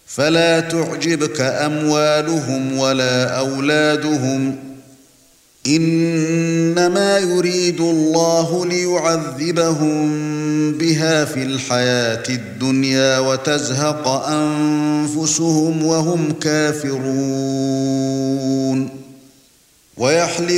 فلا تعجبك أموالهم ولا أولادهم إنما يريد الله ليعذبهم بها في الحياة الدنيا وتزهق أنفسهم وهم كافرون